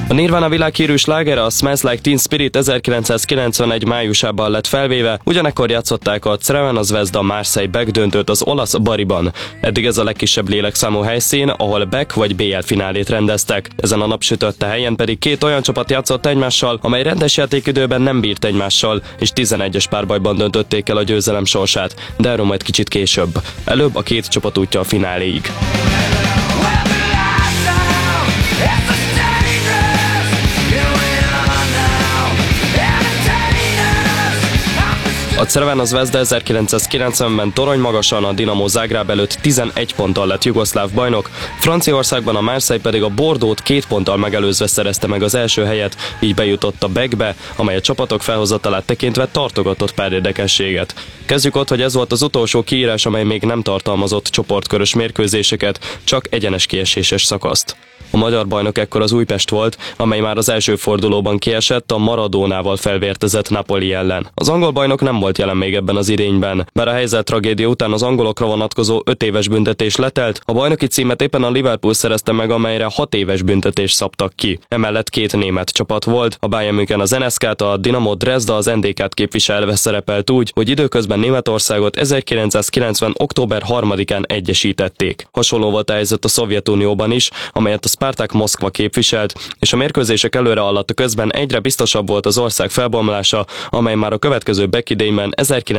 A Nirvana világhírű slágere, a Smells Like Teen Spirit 1991 májusában lett felvéve, ugyanekkor játszották a Crvena Zvezda Marseille Beck döntőt az olasz Bariban. Eddig ez a legkisebb lélekszámú helyszín, ahol Beck vagy BL finálét rendeztek. Ezen a napsütötte helyen pedig két olyan csapat játszott egymással, amely rendes játékidőben nem bírt egymással, és 11-es párbajban döntötték el a győzelem sorsát, de erről majd kicsit később. Előbb a két csapat útja a fináléig. A Crvena Zvezda 1990-ben torony magasan a Dinamo Zágráb előtt 11 ponttal lett jugoszláv bajnok, Franciaországban a Marseille pedig a Bordeaux-t 2 ponttal megelőzve szerezte meg az első helyet, így bejutott a Beckbe, amely a csapatok felhozatalát tekintve tartogatott pár érdekességet. Kezdjük ott, hogy ez volt az utolsó kiírás, amely még nem tartalmazott csoportkörös mérkőzéseket, csak egyenes kieséses szakaszt. A magyar bajnok ekkor az Újpest volt, amely már az első fordulóban kiesett a Maradónával felvértezett Napoli ellen. Az angol bajnok nem volt jelen még ebben az idényben. Bár a helyzet tragédia után az angolokra vonatkozó 5 éves büntetés letelt, a bajnoki címet éppen a Liverpool szerezte meg, amelyre 6 éves büntetést szabtak ki. Emellett 2 német csapat volt, a Bayern München az NSK-t, a Dinamo Dresda az NDK-t képviselve szerepelt úgy, hogy időközben Németországot 1990. október 3-án egyesítették. Hasonló volt a helyzet a Szovjetunióban is, amelyet a Spartak Moszkva képviselt, és a mérkőzések előre alatt közben egyre biztosabb volt az ország felbomlása, amely már a következő Beck-idényben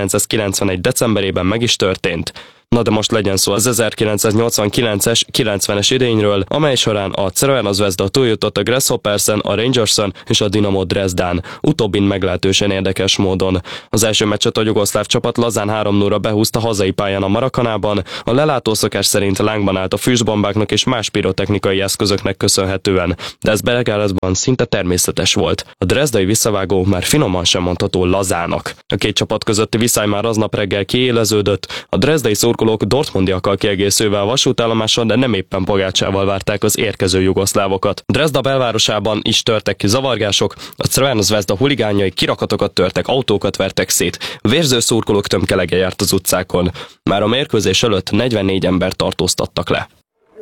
1991. decemberében meg is történt. Na de most legyen szó az 1989-es, 90-es idényről, amely során a Crvena Zvezda túljutott a Grasshoppersen, a Rangersen és a Dinamo Dresdán, utóbbin meglehetősen érdekes módon. Az első meccset a jugoszláv csapat lazán 3-0-ra behúzta hazai pályán a Maracanában, a lelátószokás szerint lángban állt a füstbombáknak és más pirotechnikai eszközöknek köszönhetően, de ez Belgrádban szinte természetes volt. A drezdai visszavágó már finoman sem mondható lazának. A két csapat közötti viszály már aznap reggel kiéleződött, a drezdai szurkolók dortmundiakkal kiegészülve a vasútállomáson, de nem éppen pogácsával várták az érkező jugoszlávokat. Dresda belvárosában is törtek ki zavargások, a Crvena Zvezda huligánjai kirakatokat törtek, autókat vertek szét, vérző szurkolók tömkelege járt az utcákon. Már a mérkőzés előtt 44 embert tartóztattak le.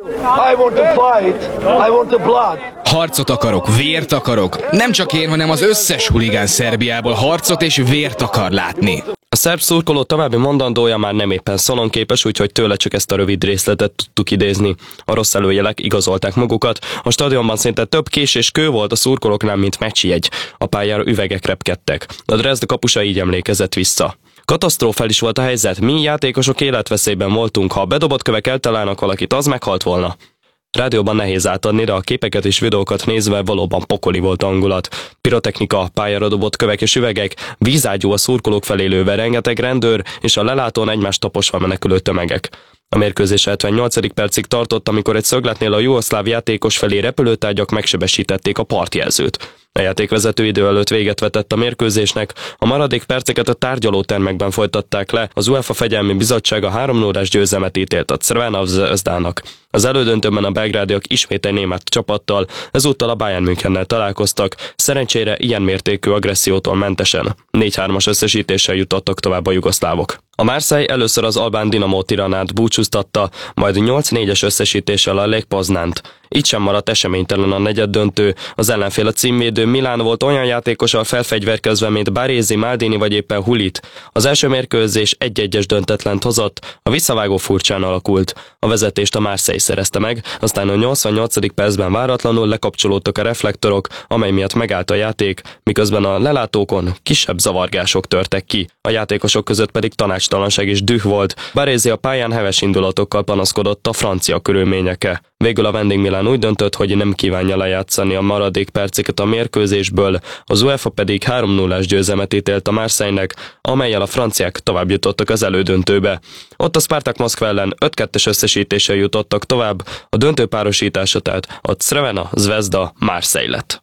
I want to fight. I want the blood. Harcot akarok, vért akarok. Nem csak én, hanem az összes huligán Szerbiából harcot és vért akar látni. A szerb szurkoló további mondandója már nem éppen szalonképes, úgyhogy tőle csak ezt a rövid részletet tudtuk idézni. A rossz előjelek igazolták magukat, a stadionban szinte több kés és kő volt a szurkolóknál, mint meccsjegy. A pályára üvegek repkedtek. A Dresda kapusa így emlékezett vissza. Katasztrofális volt a helyzet, mi játékosok életveszélyben voltunk, ha a bedobott kövek eltalálnak valakit, az meghalt volna. Rádióban nehéz átadni, de a képeket és videókat nézve valóban pokoli volt hangulat. Pirotechnika, pályára dobott kövek és üvegek, vízágyú a szurkolók felé lőve, rengeteg rendőr és a lelátón egymást taposva menekülő tömegek. A mérkőzés 78. percig tartott, amikor egy szögletnél a jugoszláv játékos felé repülőtárgyak megsebesítették a partjelzőt. A játékvezető idő előtt véget vetett a mérkőzésnek, a maradék perceket a tárgyalótermekben folytatták le, az UEFA Fegyelmi Bizottsága 3-0-ás győzelmet ítélt a Crvena Zvezdának. Az elődöntőben a belgrádiak ismét egy német csapattal, ezúttal a Bayern Münchennel találkoztak, szerencsére ilyen mértékű agressziótól mentesen. 4-3-as összesítéssel jutottak tovább a jugoszlávok. A Marseille először az albán Dinamo Tiranát búcsúztatta, majd 8-4-es összesítéssel a Lech Poznánt. Így sem maradt eseménytelen a negyeddöntő, az ellenfél a címvédő Milán volt olyan játékossal felfegyverkezve, mint Baresi, Maldini vagy éppen Hulit. Az első mérkőzés 1-1-es döntetlent hozott, a visszavágó furcsán alakult. A vezetést a Marseille szerezte meg, aztán a 88. percben váratlanul lekapcsolódtak a reflektorok, amely miatt megállt a játék, miközben a lelátókon kisebb zavargások törtek ki. A játékosok között pedig tanácstalanság és düh volt. Baresi a pályán heves indulatokkal panaszkodott a francia körülményekre. Végül a vendég Milán úgy döntött, hogy nem kívánja lejátszani a maradék perceket a mérkőzésből, az UEFA pedig 3-0-ás győzelmet ítélt a Marseille-nek, amellyel a franciák tovább jutottak az elődöntőbe. Ott a Spartak Moszkva ellen 5-2-es összesítéssel jutottak tovább, a döntő párosítása tehát a Crvena Zvezda Marseille lett.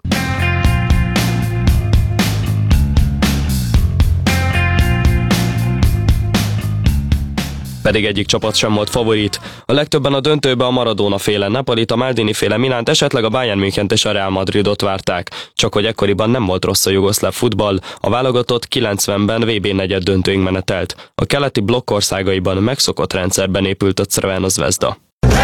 Pedig egyik csapat sem volt favorit. A legtöbben a döntőbe a Maradona féle Napolit, a Maldini féle Milánt, esetleg a Bayern Münchent és a Real Madridot várták. Csak hogy ekkoriban nem volt rossz a jugoszláv futball, a válogatott 90-ben VB negyeddöntőig menetelt. A keleti blokk országaiban megszokott rendszerben épült a Crvena Zvezda.